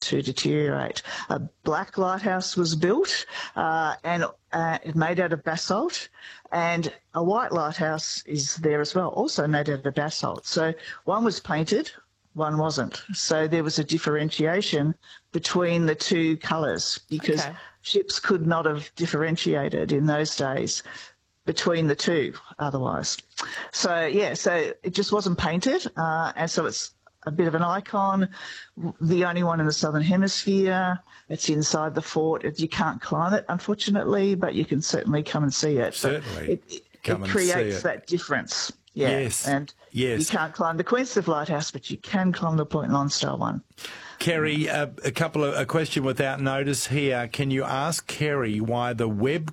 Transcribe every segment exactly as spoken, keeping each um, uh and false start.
to deteriorate. A black lighthouse was built uh, and uh, made out of basalt, and a white lighthouse is there as well, also made out of basalt. So one was painted, one wasn't. So there was a differentiation between the two colours because okay. ships could not have differentiated in those days between the two otherwise. So, yeah, so it just wasn't painted, uh, and so it's a bit of an icon, the only one in the Southern Hemisphere. It's inside the fort. You can't climb it, unfortunately, but you can certainly come and see it. Certainly. It, it, it creates that difference. Yeah. Yes. And yes. you can't climb the Queenscliff Lighthouse, but you can climb the Point Lonsdale one. Kerry, uh, a couple of a question without notice here. Can you ask Kerry why the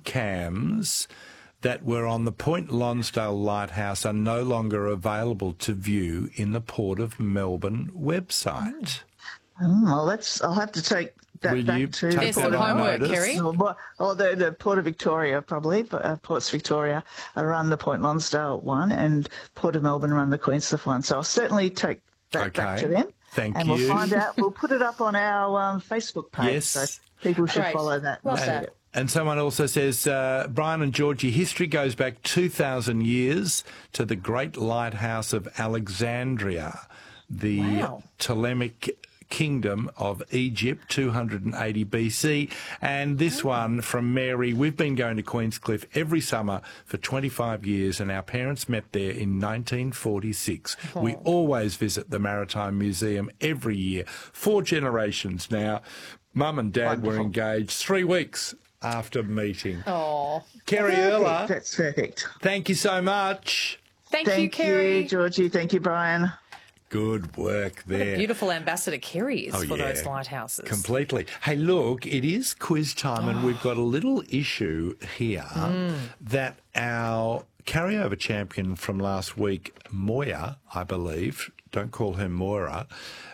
webcams that were on the Point Lonsdale Lighthouse are no longer available to view in the Port of Melbourne website? Oh, well, that's, I'll have to take that Will back you to take the Port that of on homework, notice? Kerry. Or, or the, the Port of Victoria, probably, but uh, Ports Victoria run the Point Lonsdale one, and Port of Melbourne run the Queenscliff one. So I'll certainly take that Okay. back to them. Thank and you. And we'll find out. We'll put it up on our um, Facebook page. Yes. So people should Great. follow that. Well and done. see it. And someone also says, uh, Brian and Georgie, history goes back two thousand years to the great lighthouse of Alexandria, the Wow. Ptolemaic kingdom of Egypt, two hundred eighty B C. And this one from Mary, we've been going to Queenscliff every summer for twenty-five years, and our parents met there in nineteen forty-six. Oh. We always visit the Maritime Museum every year. Four generations now. Mum and Dad Wonderful. were engaged three weeks after meeting. Oh, Kerry Perfect. Erler, That's perfect. thank you so much. thank, you, Thank Kerry. you, Georgie. Thank you, Brian. Good work What there. a beautiful ambassador Kerry is Oh, for yeah. those lighthouses. Completely. Hey, look, it is quiz time, and we've got a little issue here that our carryover champion from last week, Moya, I believe, don't call her Moira,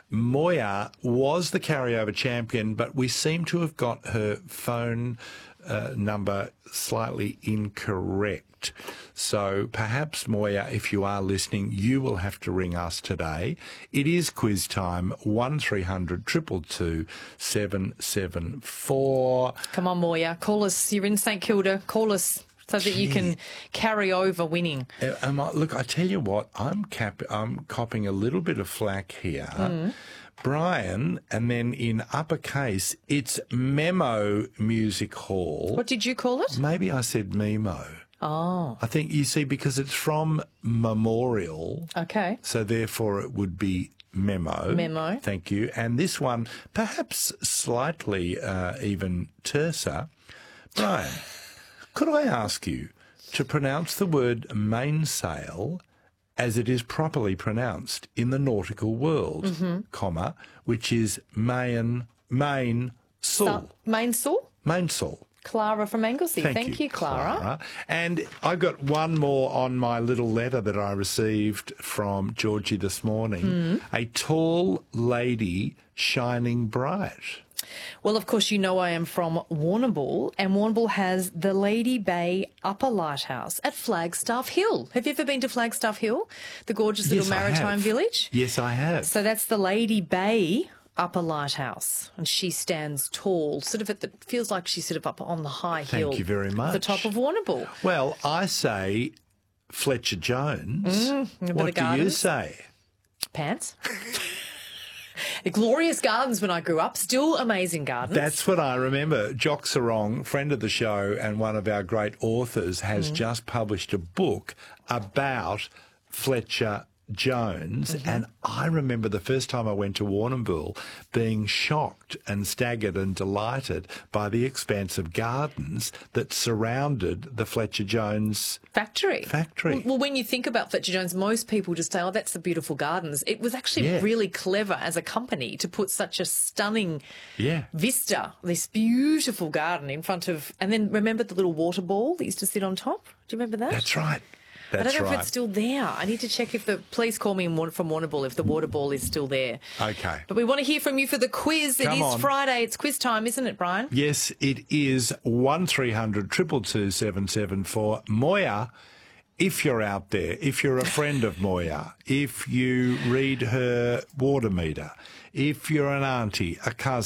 Moya was the carryover champion, but we seem to have got her phone uh, number slightly incorrect. So perhaps, Moya, if you are listening, you will have to ring us today. It is quiz time, one three hundred two two two seven seven four. Come on, Moya, call us. You're in St Kilda. Call us so that you can carry over winning. Uh, am I, look, I tell you what, I'm cap- I'm copping a little bit of flack here. Mm. Brian, and then in uppercase, it's Memo Music Hall. What did you call it? Maybe I said Memo. Oh, I think, you see, because it's from Memorial, okay. so therefore it would be Memo. Memo. Thank you. And this one, perhaps slightly uh, even terser. Brian, could I ask you to pronounce the word mainsail as it is properly pronounced in the nautical world, Mm-hmm. comma, which is main, main, Start, sul, Mainsail? mainsail. Clara from Anglesey. Thank, Thank, you, Clara. And I got one more on my little letter that I received from Georgie this morning. Mm. A tall lady shining bright. Well, of course, you know I am from Warrnambool, and Warrnambool has the Lady Bay Upper Lighthouse at Flagstaff Hill. Have you ever been to Flagstaff Hill, the gorgeous little Yes, I maritime have. village? Yes, I have. So that's the Lady Bay Upper Lighthouse, and she stands tall, sort of at the, feels like she's sort of up on the high Thank hill. you very at much. the top of Warrnambool. Well, I say Fletcher Jones. a bit what of do you gardens. say? Pants. The glorious gardens when I grew up, still amazing gardens. That's what I remember. Jock Sarong, friend of the show and one of our great authors, has Mm-hmm. just published a book about Fletcher Jones, Mm-hmm. and I remember the first time I went to Warrnambool being shocked and staggered and delighted by the expansive gardens that surrounded the Fletcher Jones Factory. factory. Well, well, when you think about Fletcher Jones, most people just say, oh, that's the beautiful gardens. It was actually Yeah. really clever as a company to put such a stunning Yeah. vista, this beautiful garden in front of, and then remember the little water ball that used to sit on top? Do you remember that? That's right. I That's don't know right. if it's still there. I need to check if the, please call me in Warn- from Warrnambool if the water ball is still there. Okay. But we want to hear from you for the quiz. Come it is on. Friday. It's quiz time, isn't it, Brian? Yes, it is one three hundred two two two seven seven four. Moya, if you're out there, if you're a friend of Moya, if you read her water meter, if you're an auntie, a cousin,